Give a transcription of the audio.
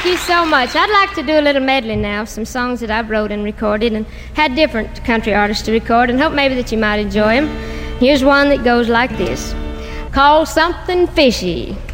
Thank you so much. I'd like to do a little medley now of some songs that I've wrote and recorded and had different country artists to record, and hope maybe that you might enjoy them. Here's one that goes like this, called Something Fishy.